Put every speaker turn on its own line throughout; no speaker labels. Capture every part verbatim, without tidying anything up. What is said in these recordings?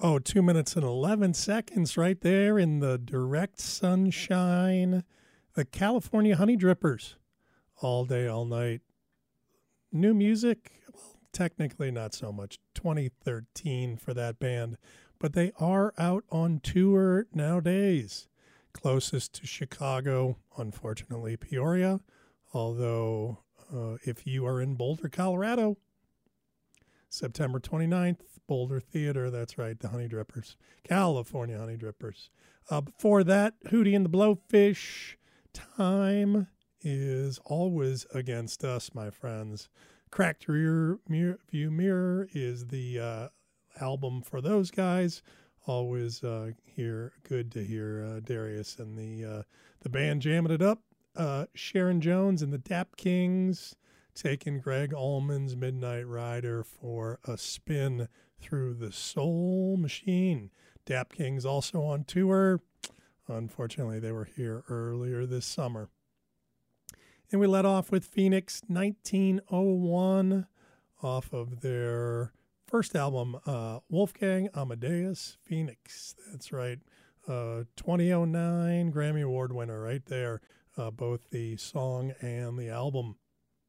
Oh, two minutes and eleven seconds right there in the direct sunshine. The California Honey Drippers, all day, all night. New music, well, technically not so much. twenty thirteen for that band, but they are out on tour nowadays. Closest to Chicago, unfortunately, Peoria. Although, uh, if you are in Boulder, Colorado, September twenty-ninth, Boulder Theater. That's right, the Honey Drippers. California Honey Drippers. Uh, before that, Hootie and the Blowfish. Time is always against us, my friends. Cracked Rear Mirror, View Mirror is the uh, album for those guys. Always uh, hear good to hear uh, Darius and the uh, the band jamming it up. Uh, Sharon Jones and the Dap Kings taking Greg Allman's Midnight Rider for a spin through the soul machine. Dap Kings also on tour. Unfortunately, they were here earlier this summer. And we let off with Phoenix nineteen oh one off of their first album, uh, Wolfgang Amadeus Phoenix. That's right. Uh, twenty oh nine Grammy Award winner right there. Uh, both the song and the album.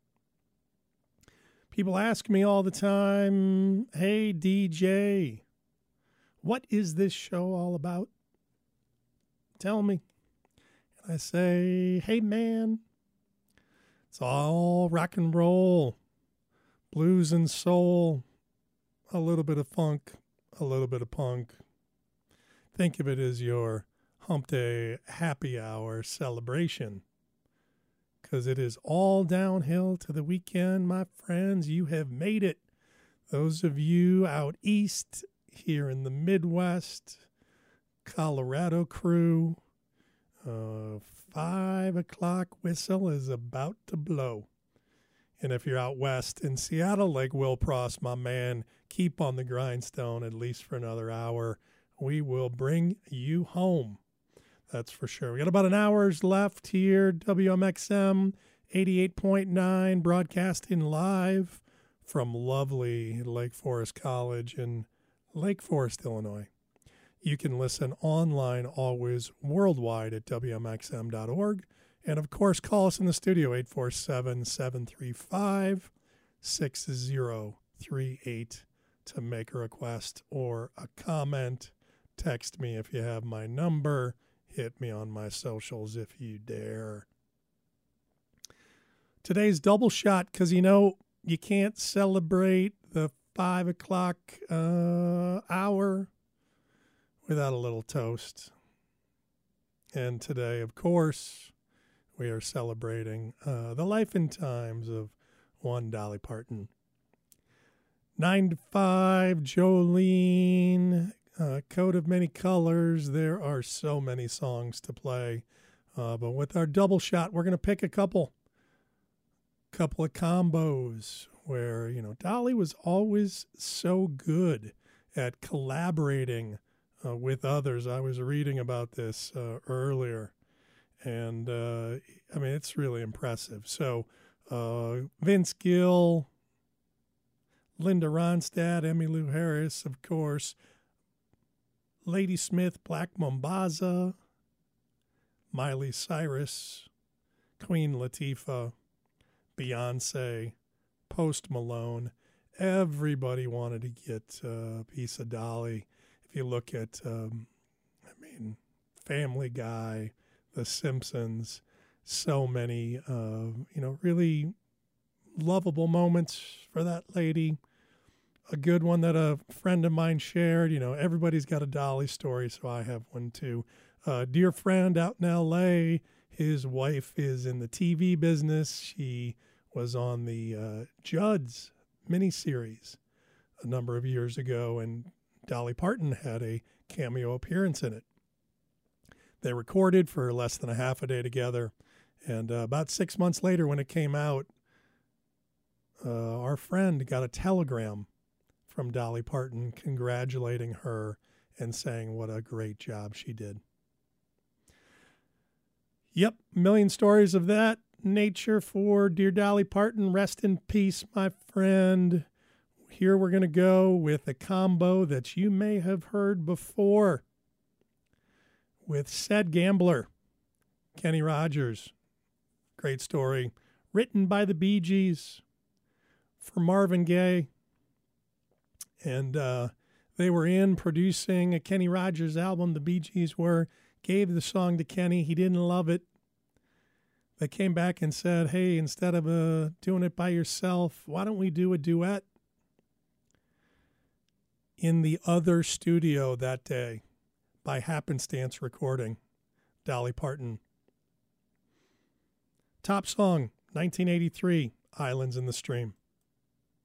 People ask me all the time, hey, D J, what is this show all about? Tell me. And I say, hey, man, it's all rock and roll, blues and soul, a little bit of funk, a little bit of punk. Think of it as your hump day happy hour celebration, because it is all downhill to the weekend, my friends. You have made it. Those of you out east, here in the Midwest, Colorado crew, uh, five o'clock whistle is about to blow. And if you're out west in Seattle, like Will Pross, my man, keep on the grindstone at least for another hour. We will bring you home. That's for sure. We got about an hour's left here. W M X M eighty-eight point nine broadcasting live from lovely Lake Forest College in Lake Forest, Illinois. You can listen online always worldwide at W M X M dot org. And, of course, call us in the studio, eight four seven, seven three five, six zero three eight to make a request or a comment. Text me if you have my number. Hit me on my socials if you dare. Today's double shot, because, you know, you can't celebrate the five o'clock uh, hour without a little toast. And today, of course, we are celebrating uh, the life and times of one Dolly Parton. Nine to five, Jolene, uh, Coat of Many Colors. There are so many songs to play. Uh, but with our double shot, we're going to pick a couple. Couple of combos where, you know, Dolly was always so good at collaborating uh, with others. I was reading about this uh, earlier. And, uh, I mean, it's really impressive. So, uh, Vince Gill, Linda Ronstadt, Emmylou Harris, of course, Lady Smith, Black Mambaza, Miley Cyrus, Queen Latifah, Beyonce, Post Malone. Everybody wanted to get uh, a piece of Dolly. If you look at, um, I mean, Family Guy, The Simpsons, so many, uh, you know, really lovable moments for that lady. A good one that a friend of mine shared, you know, everybody's got a Dolly story, so I have one too. Uh, dear friend out in L A, his wife is in the T V business. She was on the uh, Judds miniseries a number of years ago, and Dolly Parton had a cameo appearance in it. They recorded for less than a half a day together. And uh, about six months later, when it came out, uh, our friend got a telegram from Dolly Parton congratulating her and saying what a great job she did. Yep, a million stories of that nature for dear Dolly Parton. Rest in peace, my friend. here we're going to go with a combo that you may have heard before with Said Gambler, Kenny Rogers. Great story. Written by the Bee Gees for Marvin Gaye. And uh, they were in producing a Kenny Rogers album. The Bee Gees were, gave the song to Kenny. He didn't love it. They came back and said, hey, instead of uh, doing it by yourself, why don't we do a duet? In the other studio that day, by happenstance recording, Dolly Parton. Top song, nineteen eighty-three, Islands in the Stream.